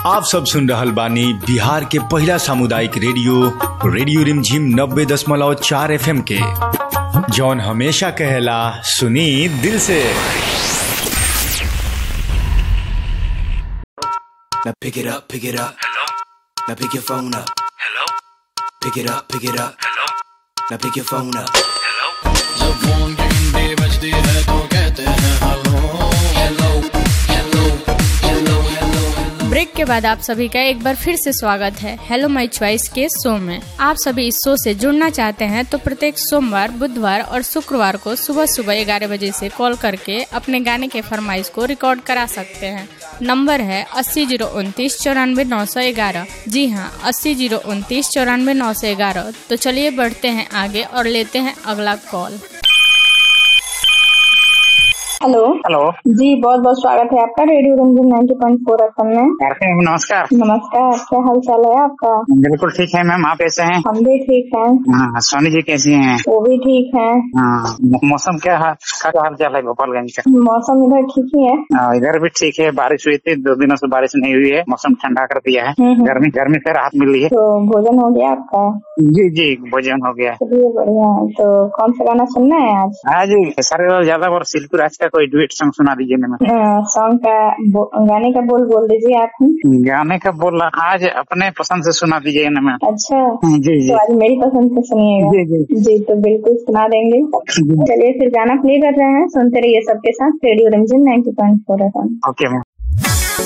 आप सब सुन रहल बानी बिहार के पहला सामुदायिक रेडियो रिमझिम 90.4 FM के, जौन हमेशा कहेला सुनी दिल से। Now pick it up. Hello. Now pick your phone up. Hello. Pick it up. Hello. Now pick your phone up. Hello. जब फोन की घंटी बजती है तो कहते हैं हेलो। ब्रेक के बाद आप सभी का एक बार फिर से स्वागत है हेलो माय चॉइस के शो में। आप सभी इस शो से जुड़ना चाहते हैं तो प्रत्येक सोमवार, बुधवार और शुक्रवार को सुबह 11 बजे से कॉल करके अपने गाने के फरमाइश को रिकॉर्ड करा सकते हैं। नंबर है 80 029 94 911। जी हाँ, 80 029 94 911। तो चलिए बढ़ते हैं आगे और लेते हैं अगला कॉल। हेलो जी, बहुत बहुत स्वागत है आपका रेडियो रिमझिम 90.4 FM में। नमस्कार। क्या हाल चाल है आपका? बिल्कुल ठीक है मैम, आप कैसे हैं? हम भी ठीक हैं। सोनी जी कैसी हैं? वो भी ठीक हैं। मौसम क्या हाल चाल है गोपालगंज का? मौसम इधर ठीक ही है। इधर भी ठीक है, बारिश हुई थी, 2 दिनों से बारिश नहीं हुई है, मौसम ठंडा कर दिया है। गर्मी से राहत मिली है। तो भोजन हो गया आपका? जी भोजन हो गया। चलिए बढ़िया है। तो कौन सा गाना सुनना है आज? आज सारे यादव और सिल्कू राज का कोई डुएट सॉन्ग सुना दीजिए ना। सॉन्ग का गाने का बोल दीजिए आप। गाने का बोल आज अपने पसंद से सुना दीजिए ना मैम। अच्छा जी तो आज मेरी पसंद से सुनिएगा। जी तो बिल्कुल सुना देंगे। चलिए फिर गाना प्ले कर रहे हैं, सुनते रहिए सबके साथ रेडियो रिमझिम 90.4 FM। Okay ma'am.